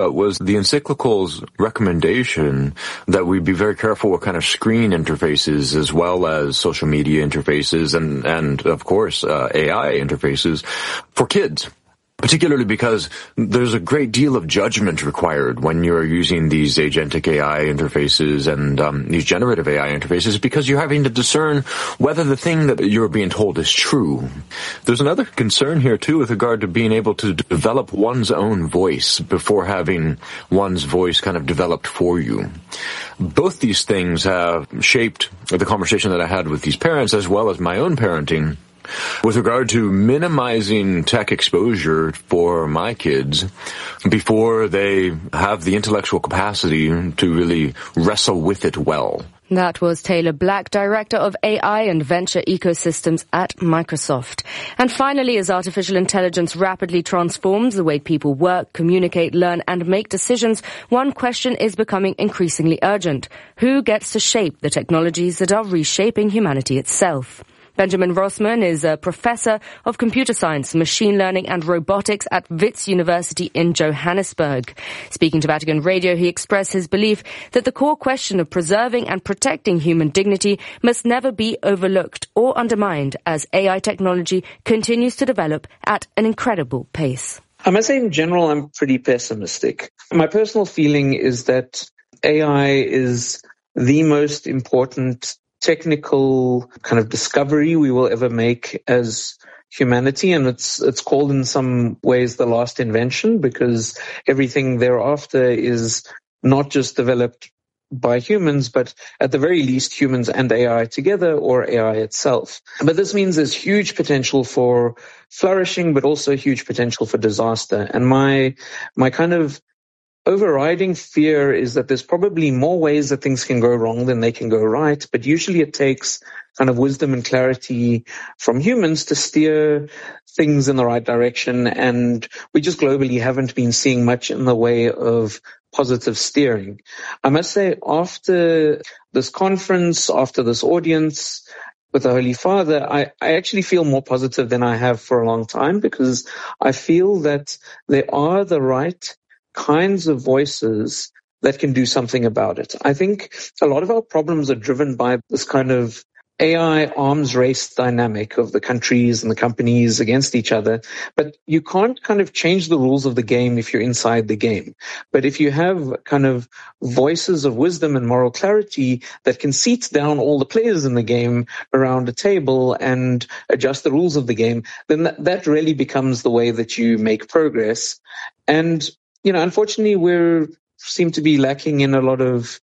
was the encyclical's recommendation that we be very careful what kind of screen interfaces as well as social media interfaces and of course, AI interfaces for kids. Particularly because there's a great deal of judgment required when you're using these agentic AI interfaces and these generative AI interfaces, because you're having to discern whether the thing that you're being told is true. There's another concern here, too, with regard to being able to develop one's own voice before having one's voice kind of developed for you. Both these things have shaped the conversation that I had with these parents as well as my own parenting with regard to minimizing tech exposure for my kids before they have the intellectual capacity to really wrestle with it well. That was Taylor Black, Director of AI and Venture Ecosystems at Microsoft. And finally, as artificial intelligence rapidly transforms the way people work, communicate, learn and make decisions, one question is becoming increasingly urgent. Who gets to shape the technologies that are reshaping humanity itself? Benjamin Rossmann is a professor of computer science, machine learning and robotics at Wits University in Johannesburg. Speaking to Vatican Radio, he expressed his belief that the core question of preserving and protecting human dignity must never be overlooked or undermined as AI technology continues to develop at an incredible pace. I must say, in general, I'm pretty pessimistic. My personal feeling is that AI is the most important technical kind of discovery we will ever make as humanity, and it's called in some ways the last invention, because everything thereafter is not just developed by humans, but at the very least humans and AI together, or AI itself. But this means there's huge potential for flourishing, but also huge potential for disaster. And my kind of overriding fear is that there's probably more ways that things can go wrong than they can go right, but usually it takes kind of wisdom and clarity from humans to steer things in the right direction, and we just globally haven't been seeing much in the way of positive steering. I must say, after this conference, after this audience with the Holy Father, I actually feel more positive than I have for a long time, because I feel that there are the right kinds of voices that can do something about it. I think a lot of our problems are driven by this kind of AI arms race dynamic of the countries and the companies against each other. But you can't kind of change the rules of the game if you're inside the game. But if you have kind of voices of wisdom and moral clarity that can seat down all the players in the game around a table and adjust the rules of the game, then that really becomes the way that you make progress. And unfortunately, we seem to be lacking in a lot of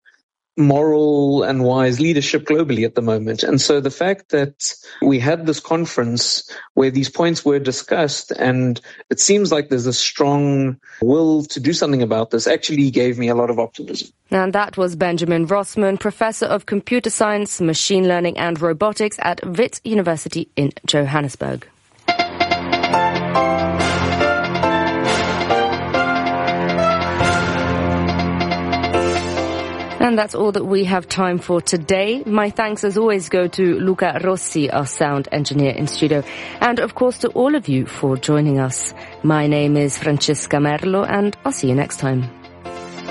moral and wise leadership globally at the moment. And so the fact that we had this conference where these points were discussed and it seems like there's a strong will to do something about this actually gave me a lot of optimism. And that was Benjamin Rossmann, Professor of Computer Science, Machine Learning and Robotics at Wits University in Johannesburg. And that's all that we have time for today. My thanks, as always, go to Luca Rossi, our sound engineer in studio, and, of course, to all of you for joining us. My name is Francesca Merlo, and I'll see you next time.